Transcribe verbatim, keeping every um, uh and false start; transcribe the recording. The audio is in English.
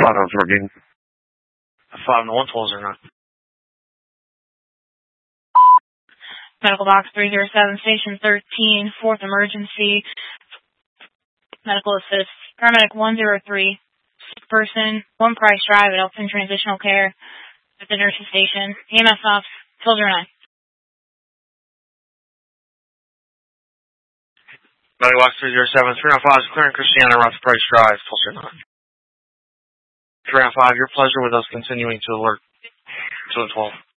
Autos working. five one twelve zero nine. Medical box three zero seven, station thirteen, fourth emergency. Medical assist. Paramedic one zero three. Sick person, one Price Drive, adults in transitional care at the nurse's station. E M S off, twelve zero nine. Medical box three zero seven, three nine five is clearing Christiana around Price Drive, twelve zero nine. three nine five, your pleasure with us continuing to alert to the twelve.